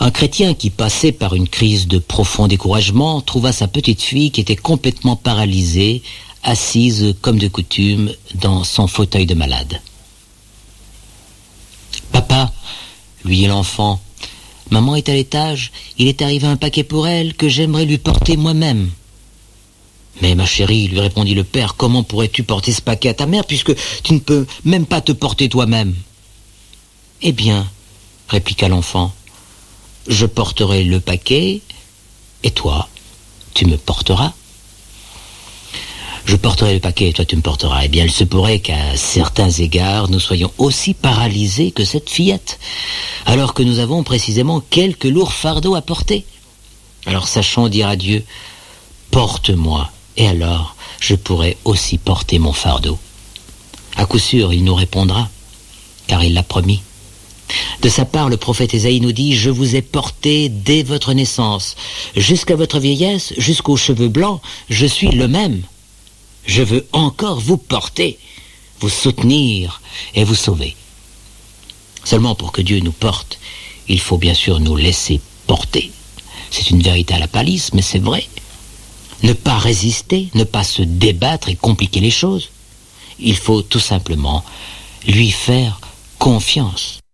Un chrétien qui passait par une crise de profond découragement trouva sa petite fille qui était complètement paralysée, assise comme de coutume dans son fauteuil de malade. « Papa, lui dit l'enfant, maman est à l'étage, il est arrivé un paquet pour elle que j'aimerais lui porter moi-même. » « Mais ma chérie, lui répondit le père, comment pourrais-tu porter ce paquet à ta mère puisque tu ne peux même pas te porter toi-même ?»« Eh bien, répliqua l'enfant, je porterai le paquet et toi, tu me porteras. » « Je porterai le paquet et toi tu me porteras. » Eh bien, il se pourrait qu'à certains égards, nous soyons aussi paralysés que cette fillette, alors que nous avons précisément quelques lourds fardeaux à porter. Alors sachons dire à Dieu, « Porte-moi, et alors je pourrai aussi porter mon fardeau. » À coup sûr, il nous répondra, car il l'a promis. De sa part, le prophète Ésaïe nous dit « Je vous ai porté dès votre naissance, jusqu'à votre vieillesse, jusqu'aux cheveux blancs, je suis le même. Je veux encore vous porter, vous soutenir et vous sauver. » Seulement pour que Dieu nous porte, il faut bien sûr nous laisser porter. C'est une vérité à la palisse, mais c'est vrai. Ne pas résister, ne pas se débattre et compliquer les choses. Il faut tout simplement lui faire confiance.